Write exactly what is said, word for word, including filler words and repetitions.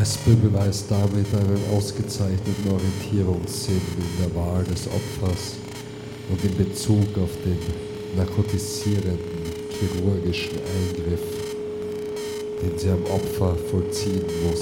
Espel beweist damit einen ausgezeichneten Orientierungssinn in der Wahl des Opfers und in Bezug auf den narkotisierenden chirurgischen Eingriff, den sie am Opfer vollziehen muss.